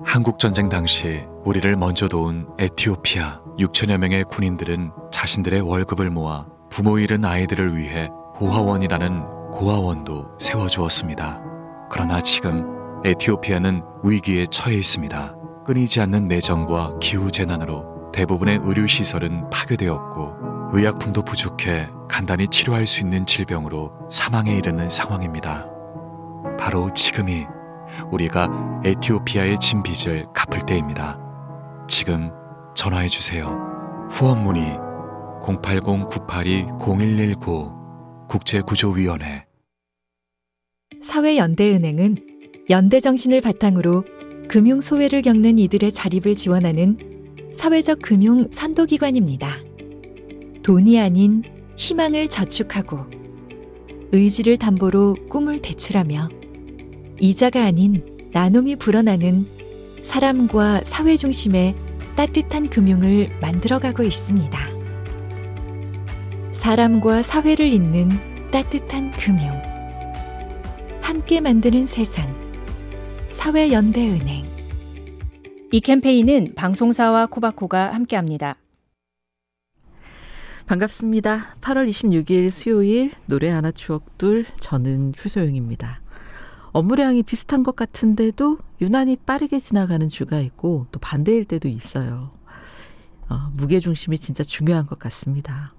한국전쟁 당시 우리를 먼저 도운 에티오피아 6천여 명의 군인들은 자신들의 월급을 모아 부모 잃은 아이들을 위해 보화원이라는 고아원도 세워주었습니다. 그러나 지금 에티오피아는 위기에 처해 있습니다. 끊이지 않는 내정과 기후재난으로 대부분의 의료시설은 파괴되었고 의약품도 부족해 간단히 치료할 수 있는 질병으로 사망에 이르는 상황입니다. 바로 지금이 우리가 에티오피아의 진 빚을 갚을 때입니다. 지금 전화해주세요. 후원 문의 080-982-0119 국제구조위원회. 사회연대은행은 연대정신을 바탕으로 금융소외를 겪는 이들의 자립을 지원하는 사회적 금융 선도기관입니다. 돈이 아닌 희망을 저축하고 의지를 담보로 꿈을 대출하며 이자가 아닌 나눔이 불어나는 사람과 사회 중심의 따뜻한 금융을 만들어가고 있습니다. 사람과 사회를 잇는 따뜻한 금융. 함께 만드는 세상. 사회연대은행. 이 캠페인은 방송사와 코바코가 함께합니다. 반갑습니다. 8월 26일 수요일 노래 하나 추억둘, 저는 추소영입니다. 업무량이 비슷한 것 같은데도 유난히 빠르게 지나가는 주가 있고 또 반대일 때도 있어요. 무게중심이 진짜 중요한 것 같습니다.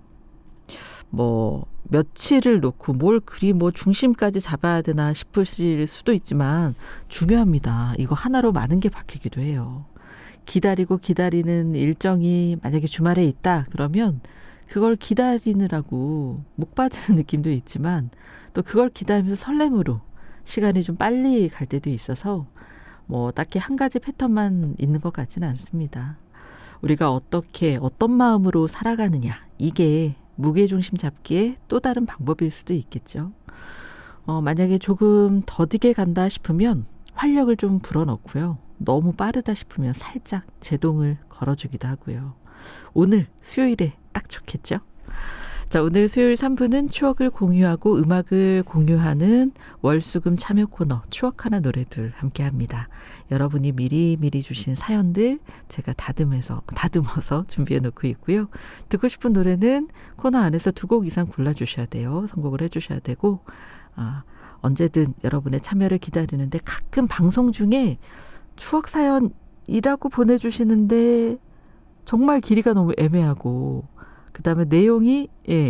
며칠을 놓고 뭘 그리 중심까지 잡아야 되나 싶을 수도 있지만 중요합니다. 이거 하나로 많은 게 바뀌기도 해요. 기다리는 일정이 만약에 주말에 있다 그러면 그걸 기다리느라고 목 빠지는 느낌도 있지만 또 그걸 기다리면서 설렘으로 시간이 좀 빨리 갈 때도 있어서 딱히 한 가지 패턴만 있는 것 같지는 않습니다. 우리가 어떤 마음으로 살아가느냐, 이게 무게중심 잡기에 또 다른 방법일 수도 있겠죠. 만약에 조금 더디게 간다 싶으면 활력을 좀 불어넣고요. 너무 빠르다 싶으면 살짝 제동을 걸어주기도 하고요. 오늘 수요일에 딱 좋겠죠? 자, 오늘 수요일 3부는 추억을 공유하고 음악을 공유하는 월수금 참여 코너 추억하나 노래들 함께합니다. 여러분이 미리 주신 사연들 제가 다듬어서 준비해 놓고 있고요. 듣고 싶은 노래는 코너 안에서 2곡 이상 골라주셔야 돼요. 선곡을 해주셔야 되고 언제든 여러분의 참여를 기다리는데 가끔 방송 중에 추억 사연이라고 보내주시는데 정말 길이가 너무 애매하고 그다음에 내용이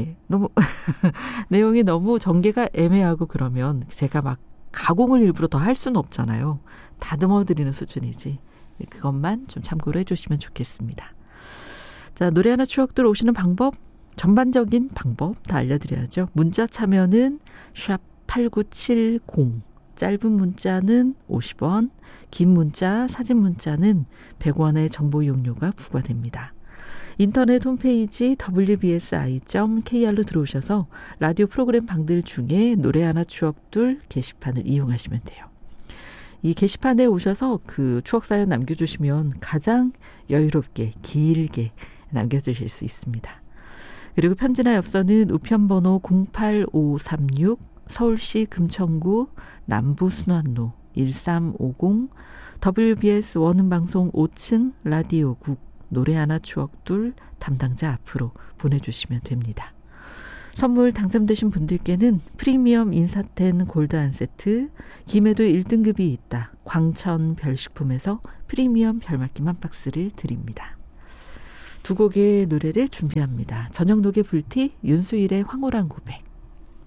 너무 전개가 애매하고 그러면 제가 가공을 일부러 더 할 수는 없잖아요. 다듬어 드리는 수준이지. 그것만 좀 참고를 해주시면 좋겠습니다. 자, 노래 하나 추억들 오시는 방법, 전반적인 방법 다 알려드려야죠. 문자 참여는 샵8970, 짧은 문자는 50원, 긴 문자, 사진 문자는 100원의 정보 이용료가 부과됩니다. 인터넷 홈페이지 wbsi.kr로 들어오셔서 라디오 프로그램 방들 중에 노래 하나 추억둘 게시판을 이용하시면 돼요. 이 게시판에 오셔서 그 추억 사연 남겨주시면 가장 여유롭게 길게 남겨주실 수 있습니다. 그리고 편지나 엽서는 우편번호 08536 서울시 금천구 남부순환로 1350 WBS 원음방송 5층 라디오국 노래 하나 추억둘 담당자 앞으로 보내주시면 됩니다. 선물 당첨되신 분들께는 프리미엄 인사텐 골드 한 세트, 김해도 1등급이 있다 광천 별식품에서 프리미엄 별맛김 한 박스를 드립니다. 2곡의 노래를 준비합니다. 전영록의 불티, 윤수일의 황홀한 고백.